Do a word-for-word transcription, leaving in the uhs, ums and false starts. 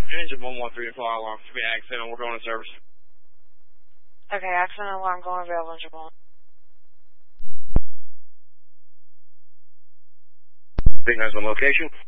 Engine one one three, fire alarm for being accident. We're going to service. Okay, accident alarm going available, engine one. Big nice one location.